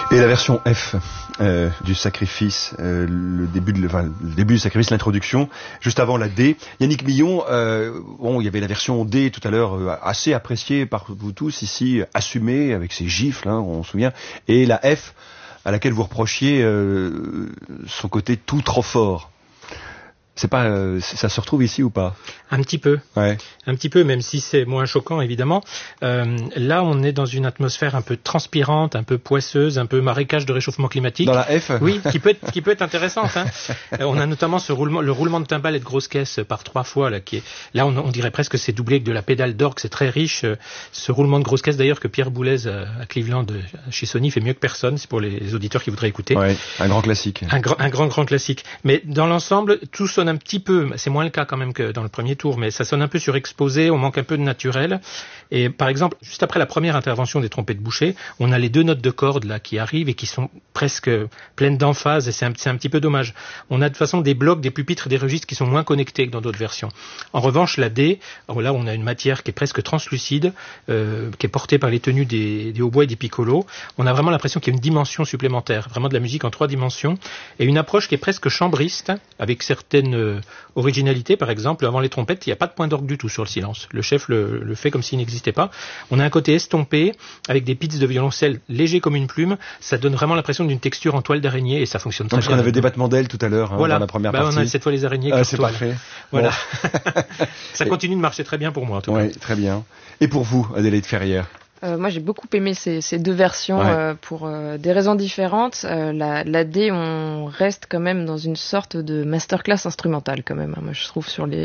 Et la version F du sacrifice, le début du sacrifice, l'introduction, juste avant la D. Yannick Millon, il y avait la version D tout à l'heure, assez appréciée par vous tous ici, assumée avec ses gifles, on se souvient, et la F à laquelle vous reprochiez son côté tout trop fort. C'est pas, ça se retrouve ici ou pas? Un petit peu. Ouais. Un petit peu, même si c'est moins choquant, évidemment. Là, on est dans une atmosphère un peu transpirante, un peu poisseuse, un peu marécage de réchauffement climatique. Dans la F? Oui, qui peut être intéressante, hein. On a notamment le roulement de timbales et de grosses caisses par 3 fois, là, là, on dirait presque que c'est doublé avec de la pédale d'orgue, c'est très riche. Ce roulement de grosses caisses, d'ailleurs, que Pierre Boulez à Cleveland, chez Sony, fait mieux que personne. C'est pour les auditeurs qui voudraient écouter. Ouais, un grand classique. Un grand classique. Mais dans l'ensemble, tout sonne un petit peu, c'est moins le cas quand même que dans le premier tour, mais ça sonne un peu surexposé, on manque un peu de naturel. Et par exemple, juste après la première intervention des trompettes bouchées, on a les 2 notes de cordes là qui arrivent et qui sont presque pleines d'emphase, et c'est un petit peu dommage. On a de toute façon des blocs, des pupitres, des registres qui sont moins connectés que dans d'autres versions. En revanche, la D, là on a une matière qui est presque translucide, qui est portée par les tenues des hautbois et des piccolos. On a vraiment l'impression qu'il y a une dimension supplémentaire, vraiment de la musique en 3 dimensions, et une approche qui est presque chambriste, avec certaines originalités. Par exemple, avant les trompettes, il n'y a pas de point d'orgue du tout sur le silence. Le chef le fait comme s'il n'existait pas. On a un côté estompé, avec des pits de violoncelle légers comme une plume. Ça donne vraiment l'impression d'une texture en toile d'araignée, et ça fonctionne très bien. Parce qu'on avait des battements d'ailes tout à l'heure, voilà. Dans la première partie. On a cette fois les araignées qui c'est toile. parfait. Voilà. Bon. Ça continue de marcher très bien pour moi, en tout cas. Oui, très bien. Et pour vous, Adélaïde Ferrière? Moi, j'ai beaucoup aimé ces 2 versions pour des raisons différentes. La D, on reste quand même dans une sorte de masterclass instrumentale quand même. Moi, je trouve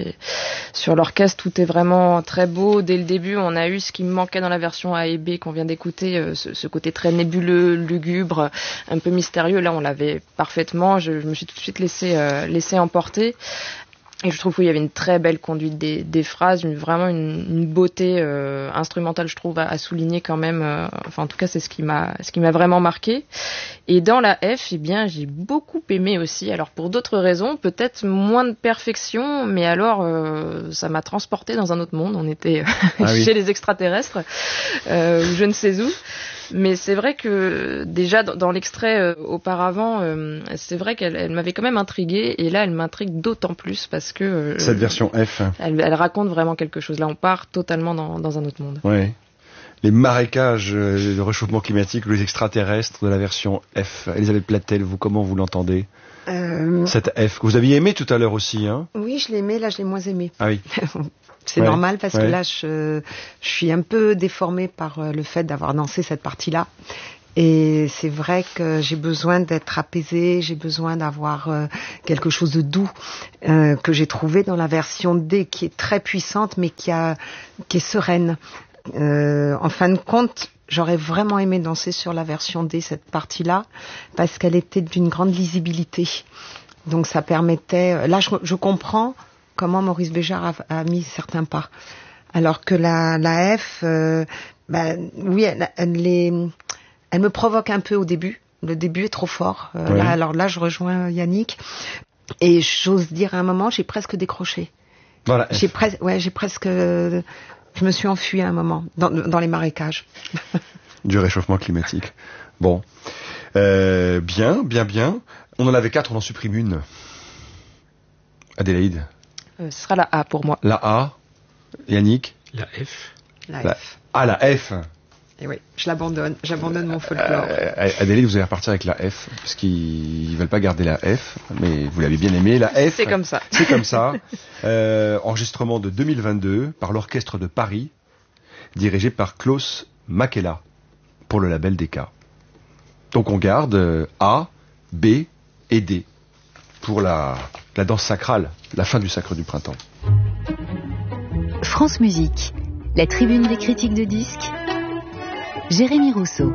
sur l'orchestre, tout est vraiment très beau. Dès le début, on a eu ce qui me manquait dans la version A et B qu'on vient d'écouter, ce côté très nébuleux, lugubre, un peu mystérieux. Là, on l'avait parfaitement. Je me suis tout de suite laissé emporter. Et je trouve qu'il y avait une très belle conduite des phrases, vraiment une beauté instrumentale, je trouve, à souligner quand même. En tout cas, c'est ce qui m'a vraiment marqué. Et dans la F, j'ai beaucoup aimé aussi. Alors pour d'autres raisons, peut-être moins de perfection, mais alors ça m'a transporté dans un autre monde. On était chez les extraterrestres, ou je ne sais où. Mais c'est vrai que déjà dans l'extrait auparavant, c'est vrai qu'elle m'avait quand même intriguée, et là elle m'intrigue d'autant plus parce que cette version F, elle raconte vraiment quelque chose. Là on part totalement dans un autre monde. Oui. Les marécages de réchauffement climatique, les extraterrestres de la version F. Elisabeth Platel, comment vous l'entendez? Cette F que vous aviez aimé tout à l'heure aussi, hein? Oui, je l'ai aimé, là je l'ai moins aimé. Ah oui. C'est normal parce que là je suis un peu déformée par le fait d'avoir dansé cette partie-là. Et c'est vrai que j'ai besoin d'être apaisée, j'ai besoin d'avoir quelque chose de doux que j'ai trouvé dans la version D, qui est très puissante mais qui est sereine. En fin de compte, j'aurais vraiment aimé danser sur la version D, cette partie-là, parce qu'elle était d'une grande lisibilité. Donc ça permettait... Là, je comprends comment Maurice Béjart a mis certains pas. Alors que la F, oui, elle me provoque un peu au début. Le début est trop fort. Là, je rejoins Yannick. Et j'ose dire à un moment, j'ai presque décroché. Voilà. J'ai presque... Je me suis enfuie à un moment, dans les marécages. Du réchauffement climatique. Bon. Bien. On en avait 4, on en supprime une. Adélaïde? Ce sera la A pour moi. La A. Yannick? La F. La F. Ah, la F. Et oui, j'abandonne mon folklore. Adélaïde, vous allez repartir avec la F, parce qu'ils veulent pas garder la F, mais vous l'avez bien aimé, la F. C'est comme ça. C'est comme ça. Enregistrement de 2022 par l'Orchestre de Paris, dirigé par Klaus Makela, pour le label Decca. Donc on garde A, B et D, pour la danse sacrale, la fin du Sacre du Printemps. France Musique, la tribune des critiques de disques, Jérémy Rousseau.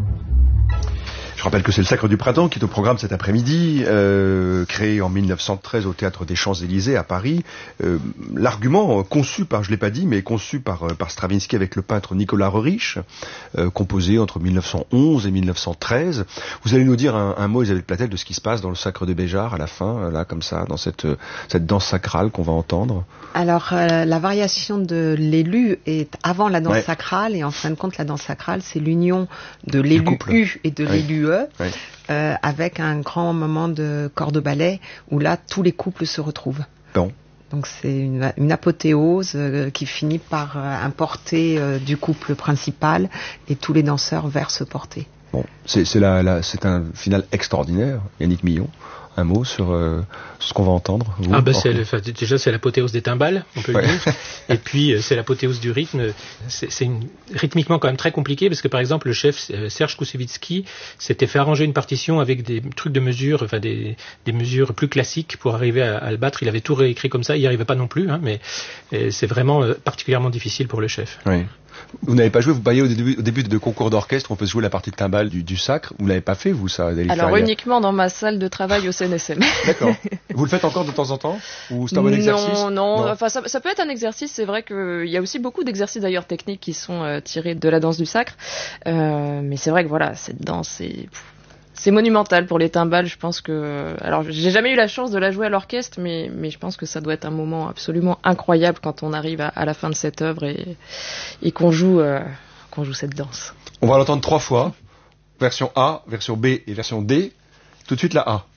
Je rappelle que c'est le Sacre du Printemps qui est au programme cet après-midi, créé en 1913 au Théâtre des Champs-Élysées à Paris. L'argument conçu par, je l'ai pas dit, mais conçu par Stravinsky avec le peintre Nicolas Roerich, composé entre 1911 et 1913. Vous allez nous dire un mot, Isabelle Platel, de ce qui se passe dans le Sacre de Béjart à la fin, là comme ça, dans cette danse sacrale qu'on va entendre. Alors la variation de l'élu est avant la danse sacrale, et en fin de compte la danse sacrale c'est l'union de l'élu U et de l'élu Flöhe, avec un grand moment de corps de ballet où là tous les couples se retrouvent. Bon. Donc c'est une apothéose qui finit par importer du couple principal et tous les danseurs vers ce porté. Bon, c'est un final extraordinaire, Yannick Millon. Un mot sur ce qu'on va entendre. Déjà c'est l'apothéose des timbales, on peut le dire. Et puis c'est l'apothéose du rythme. C'est rythmiquement quand même très compliqué parce que par exemple le chef Serge Koussevitzky s'était fait arranger une partition avec des trucs de mesure, enfin des mesures plus classiques pour arriver à le battre. Il avait tout réécrit comme ça. Il n'y arrivait pas non plus, mais c'est vraiment particulièrement difficile pour le chef. Oui. Vous n'avez pas joué, vous voyez au début de concours d'orchestre, on peut jouer la partie de timbale du sacre. Vous l'avez pas fait, vous, ça, Adélie Alors Faria? Uniquement dans ma salle de travail au CNSM. D'accord. Vous le faites encore de temps en temps? Ou c'est un bon exercice? Non. Enfin, ça peut être un exercice. C'est vrai qu'il y a aussi beaucoup d'exercices d'ailleurs techniques qui sont tirés de la danse du sacre. Mais c'est vrai que voilà, cette danse c'est monumental pour les timbales. Je pense que, alors j'ai jamais eu la chance de la jouer à l'orchestre, mais je pense que ça doit être un moment absolument incroyable quand on arrive à la fin de cette œuvre et qu'on joue cette danse. On va l'entendre 3 fois. Version A, version B et version D. Tout de suite la A.